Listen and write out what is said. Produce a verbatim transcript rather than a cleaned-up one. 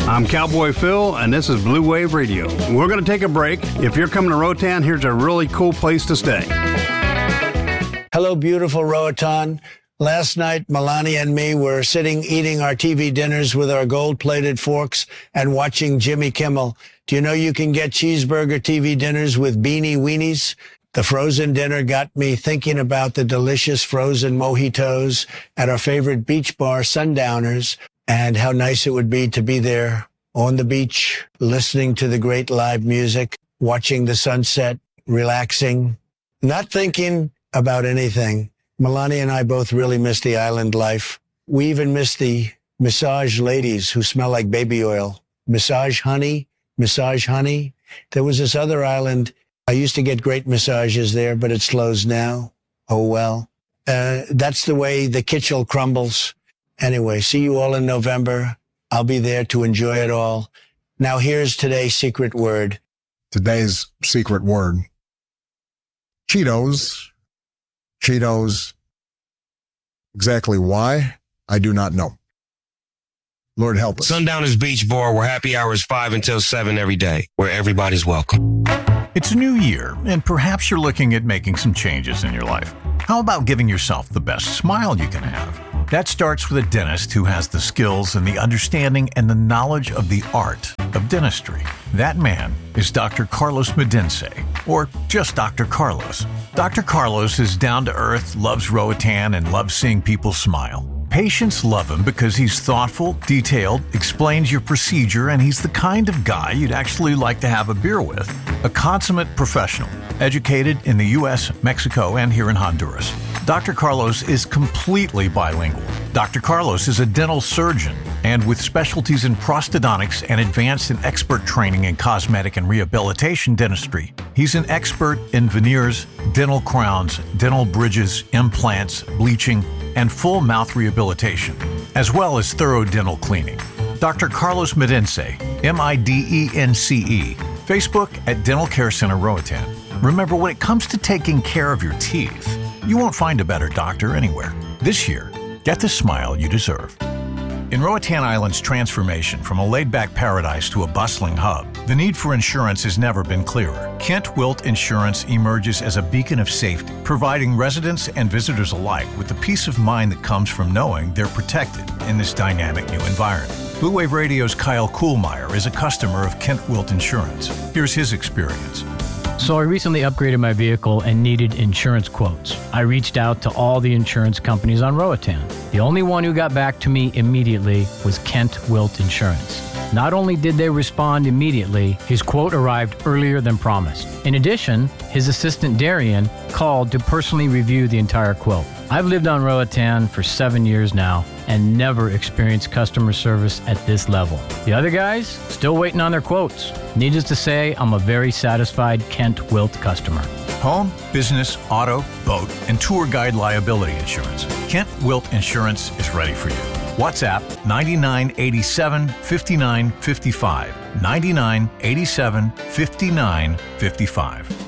I'm Cowboy Phil, and this is Blue Wave Radio. We're going to take a break. If you're coming to Roatan, here's a really cool place to stay. Hello, beautiful Roatan. Last night, Melania and me were sitting eating our T V dinners with our gold-plated forks and watching Jimmy Kimmel. Do you know you can get cheeseburger T V dinners with beanie weenies? The frozen dinner got me thinking about the delicious frozen mojitos at our favorite beach bar, Sundowners, and how nice it would be to be there on the beach, listening to the great live music, watching the sunset, relaxing, not thinking about anything. Melania and I both really miss the island life. We even miss the massage ladies who smell like baby oil. Massage honey, massage honey. There was this other island. I used to get great massages there, but it's closed now. Oh, well. Uh, that's the way the kitchell crumbles. Anyway, see you all in November. I'll be there to enjoy it all. Now here's today's secret word. Today's secret word. Cheetos. Cheetos. Exactly why, I do not know. Lord help us. Sundowners Beach Bar, where happy hour is five until seven every day, where everybody's welcome. It's a new year, and perhaps you're looking at making some changes in your life. How about giving yourself the best smile you can have? That starts with a dentist who has the skills and the understanding and the knowledge of the art of dentistry. That man is Doctor Carlos Medince, or just Doctor Carlos. Doctor Carlos is down-to-earth, loves Roatan, and loves seeing people smile. Patients love him because he's thoughtful, detailed, explains your procedure, and he's the kind of guy you'd actually like to have a beer with. A consummate professional, educated in the U S, Mexico, and here in Honduras. Doctor Carlos is completely bilingual. Doctor Carlos is a dental surgeon, and with specialties in prosthodontics and advanced and expert training in cosmetic and rehabilitation dentistry. He's an expert in veneers, dental crowns, dental bridges, implants, bleaching, and full mouth rehabilitation, as well as thorough dental cleaning. Doctor Carlos Medince, M I D E N C E, Facebook at Dental Care Center Roatan. Remember, when it comes to taking care of your teeth, you won't find a better doctor anywhere. This year, get the smile you deserve. In Roatan Island's transformation from a laid-back paradise to a bustling hub, the need for insurance has never been clearer. Kent Wilt Insurance emerges as a beacon of safety, providing residents and visitors alike with the peace of mind that comes from knowing they're protected in this dynamic new environment. Blue Wave Radio's Kyle Kuhlmeyer is a customer of Kent Wilt Insurance. Here's his experience. So I recently upgraded my vehicle and needed insurance quotes. I reached out to all the insurance companies on Roatan. The only one who got back to me immediately was Kent Wilt Insurance. Not only did they respond immediately, his quote arrived earlier than promised. In addition, his assistant Darian called to personally review the entire quote. I've lived on Roatan for seven years now and never experienced customer service at this level. The other guys, still waiting on their quotes. Needless to say, I'm a very satisfied Kent Wilt customer. Home, business, auto, boat, and tour guide liability insurance. Kent Wilt Insurance is ready for you. WhatsApp ninety-nine eighty-seven fifty-nine fifty-five. ninety-nine eighty-seven fifty-nine fifty-five.